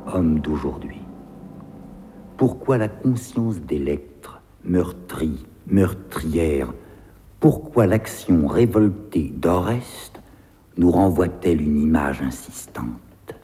Homme d'aujourd'hui, pourquoi la conscience d'Électre, meurtrie, meurtrière, pourquoi l'action révoltée d'Oreste nous renvoie-t-elle une image insistante?